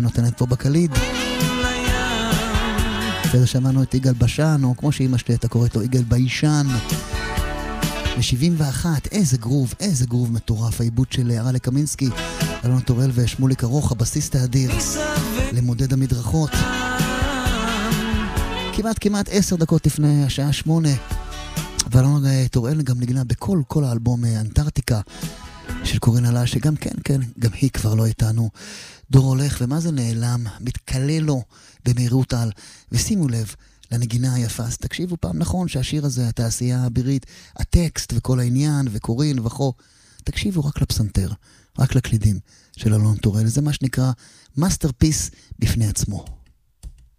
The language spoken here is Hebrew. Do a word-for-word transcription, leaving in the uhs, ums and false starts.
נותנת פה בקליד. בסדר, שמענו את יגאל בשן, או כמו שאמא שלי הייתה קוראת לו, יגאל בישן. ב-שבעים ואחת, איזה גרוב, איזה גרוב מטורף, העיבוד של הרלה קמינסקי, אלון טורל ושמוליק ארוך, הבסיסט האדיר, למודד המדרכות. כמעט כמעט עשר דקות לפני השעה שמונה, ואלון טורל גם נגנה בכל כל האלבום אנטארקטיקה של קורין עלה, שגם כן, כן, גם היא כבר לא איתנו. דור הולך, ומה זה נעלם? מתקלה לו במהירות על, ושימו לב לנגינה היפה. אז תקשיבו פעם נכון שהשיר הזה, התעשייה האבירית, הטקסט וכל העניין וקורין וכו, תקשיבו רק לפסנתר, רק לקלידים של אלון טורל. זה מה שנקרא מאסטרפיס בפני עצמו.